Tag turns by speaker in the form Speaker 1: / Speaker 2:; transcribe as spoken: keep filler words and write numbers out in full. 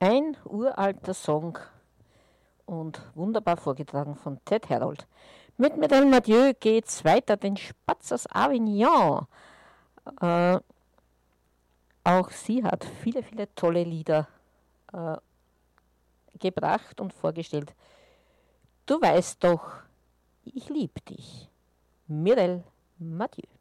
Speaker 1: Ein uralter Song und wunderbar vorgetragen von Ted Herold. Mit Mireille Mathieu geht's weiter, den Spatz aus Avignon. Äh, auch sie hat viele, viele tolle Lieder äh, gebracht und vorgestellt. Du weißt doch, ich lieb dich. Mireille Mathieu.